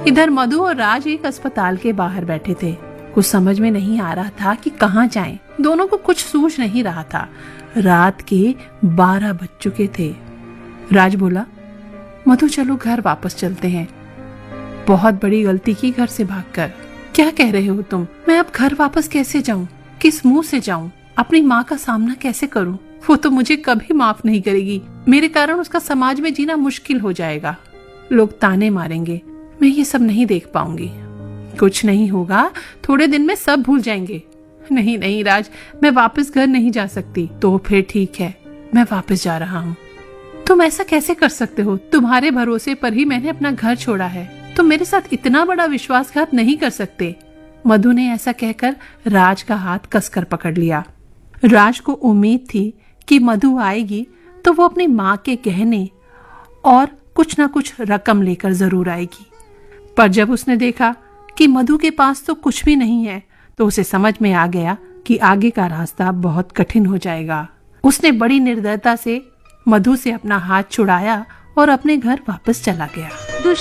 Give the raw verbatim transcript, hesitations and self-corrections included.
इधर मधु और राज एक अस्पताल के बाहर बैठे थे। कुछ समझ में नहीं आ रहा था कि कहाँ जाएं। दोनों को कुछ सूझ नहीं रहा था। रात के बारह बज चुके थे। राज बोला, मधु चलो घर वापस चलते हैं। बहुत बड़ी गलती की घर से भागकर। क्या कह रहे हो तुम? मैं अब घर वापस कैसे जाऊं? किस मुंह से जाऊं? अपनी माँ का सामना कैसे करूं? वो तो मुझे कभी माफ नहीं करेगी। मेरे कारण उसका समाज में जीना मुश्किल हो जाएगा। लोग ताने मारेंगे। मैं ये सब नहीं देख पाऊंगी। कुछ नहीं होगा, थोड़े दिन में सब भूल जाएंगे। नहीं नहीं राज, मैं वापस घर नहीं जा सकती। तो फिर ठीक है, मैं वापस जा रहा हूँ। तुम ऐसा कैसे कर सकते हो? तुम्हारे भरोसे पर ही मैंने अपना घर छोड़ा है। तुम मेरे साथ इतना बड़ा विश्वासघात नहीं कर सकते। मधु ने ऐसा कहकर राज का हाथ कसकर पकड़ लिया। राज को उम्मीद थी कि मधु आएगी तो वो अपनी माँ के गहने और कुछ ना कुछ रकम लेकर जरूर आएगी। पर जब उसने देखा कि मधु के पास तो कुछ भी नहीं है, तो उसे समझ में आ गया कि आगे का रास्ता बहुत कठिन हो जाएगा। उसने बड़ी निर्दयता से मधु से अपना हाथ छुड़ाया और अपने घर वापस चला गया।